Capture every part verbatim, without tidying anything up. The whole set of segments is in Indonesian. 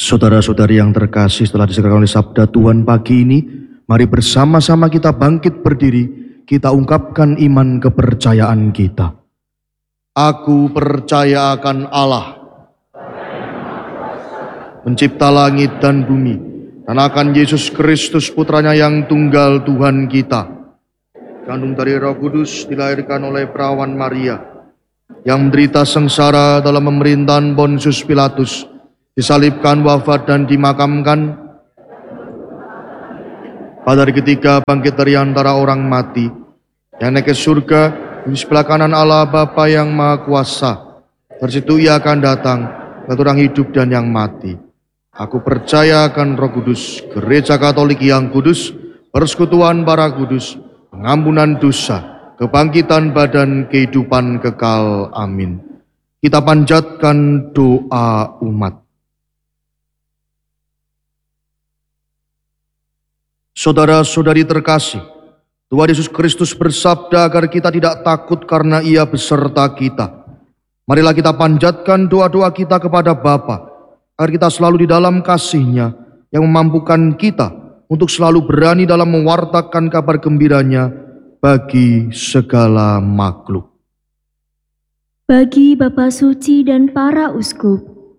Saudara-saudari yang terkasih, setelah disegarkan oleh sabda Tuhan pagi ini, mari bersama-sama kita bangkit berdiri, kita ungkapkan iman kepercayaan kita. Aku percaya akan Allah, pencipta langit dan bumi, dan akan Yesus Kristus putranya yang tunggal Tuhan kita, kandung dari Roh Kudus, dilahirkan oleh perawan Maria, yang menderita sengsara dalam pemerintahan Pontius Pilatus, disalibkan, wafat, dan dimakamkan. Pada hari ketiga bangkit dari antara orang mati, yang naik ke surga di sebelah kanan Allah Bapa yang Maha Kuasa. Dari situ ia akan datang bagi orang hidup dan yang mati. Aku percaya akan Roh Kudus, Gereja Katolik yang kudus, persekutuan para kudus, pengampunan dosa, kebangkitan badan, kehidupan kekal. Amin. Kita panjatkan doa umat. Saudara-saudari terkasih, Tuhan Yesus Kristus bersabda agar kita tidak takut karena Ia beserta kita. Marilah kita panjatkan doa-doa kita kepada Bapa, agar kita selalu di dalam kasih-Nya yang memampukan kita untuk selalu berani dalam mewartakan kabar gembiranya bagi segala makhluk. Bagi Bapa Suci dan para uskup,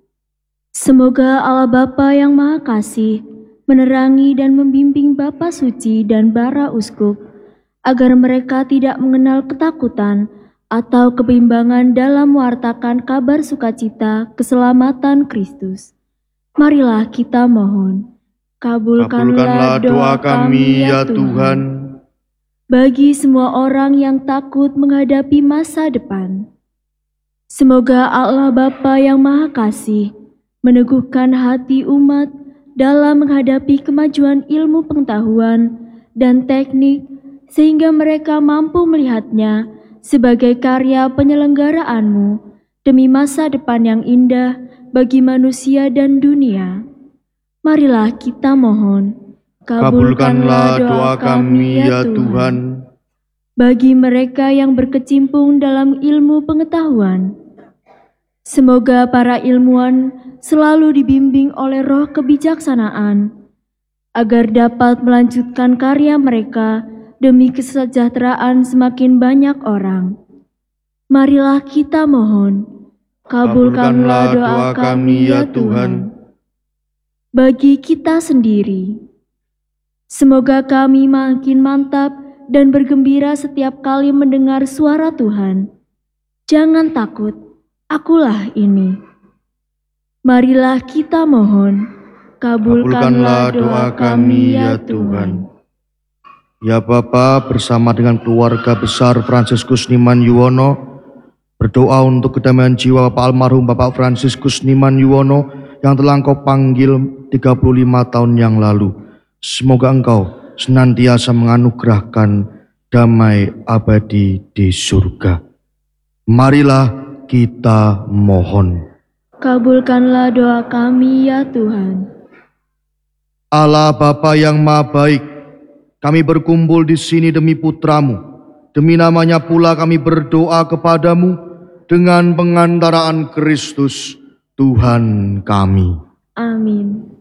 semoga Allah Bapa yang Maha Kasih menerangi dan membimbing Bapa Suci dan para uskup, agar mereka tidak mengenal ketakutan atau kebimbangan dalam mewartakan kabar sukacita keselamatan Kristus. Marilah kita mohon, kabulkanlah, kabulkanlah doa kami ya Tuhan, bagi semua orang yang takut menghadapi masa depan. Semoga Allah Bapa yang Maha Kasih meneguhkan hati umat dalam menghadapi kemajuan ilmu pengetahuan dan teknik, sehingga mereka mampu melihatnya sebagai karya penyelenggaraanmu demi masa depan yang indah bagi manusia dan dunia. Marilah kita mohon, kabulkanlah doa kami ya Tuhan, bagi mereka yang berkecimpung dalam ilmu pengetahuan. Semoga para ilmuwan selalu dibimbing oleh roh kebijaksanaan, agar dapat melanjutkan karya mereka demi kesejahteraan semakin banyak orang. Marilah kita mohon, kabulkanlah doa kami ya Tuhan. Bagi kita sendiri, semoga kami makin mantap dan bergembira setiap kali mendengar suara Tuhan. Jangan takut, akulah ini. Marilah kita mohon, kabulkanlah doa kami ya Tuhan. Ya Bapa, bersama dengan keluarga besar Fransiskus Niman Yuwono, berdoa untuk kedamaian jiwa Bapak almarhum Bapak Fransiskus Niman Yuwono yang telah Engkau panggil tiga puluh lima tahun yang lalu. Semoga Engkau senantiasa menganugerahkan damai abadi di surga. Marilah kita mohon. Kabulkanlah doa kami ya Tuhan. Allah Bapa yang Maha Baik, kami berkumpul di sini demi putramu. Demi namanya pula kami berdoa kepadamu dengan pengantaraan Kristus Tuhan kami. Amin.